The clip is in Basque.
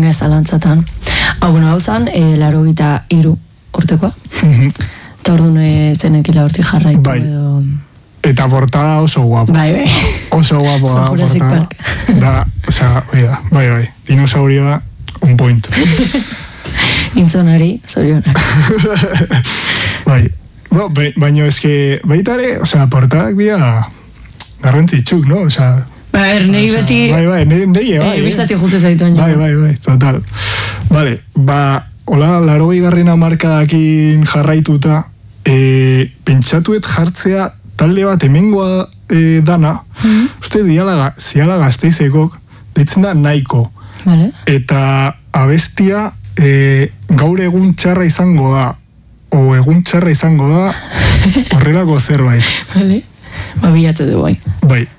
Eme zalantzatan. Bueno, hau zan, 83 urtekoa. Eta orduan zenekila hortik jarraitu. Bai. Eta portada oso guapo. Bai. Oso guapo da Jurassic portada. Park. Da, osea, oida, bai. Dinosaurioa, un point. Intzonari, zorionak. Bai. Baina eske, baitare, osea, portadak dira garrantzitsuk, no? Osea, Nei beti... Bai, nei, Biztati jute zaitu aino. Bai, total. Vale, hola, 80. Hamarkadakin jarraituta, pentsatuet jartzea talde bat hemengoa dana, uste ziala Gasteizekok, deitzen da Nahiko. Vale. Eta abestia gaur egun txarra izango da, o egun txarra izango da, horrelako zerbait. Vale. Bilatu du bai. Bai.